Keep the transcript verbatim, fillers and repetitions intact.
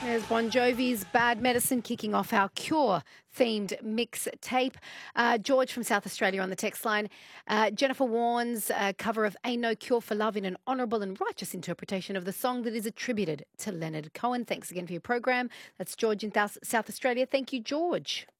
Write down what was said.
There's Bon Jovi's Bad Medicine kicking off our Cure-themed mixtape. Uh, George from South Australia on the text line. Uh, Jennifer Warnes' uh, cover of Ain't No Cure for Love in an honourable and righteous interpretation of the song that is attributed to Leonard Cohen. Thanks again for your program. That's George in South South Australia. Thank you, George.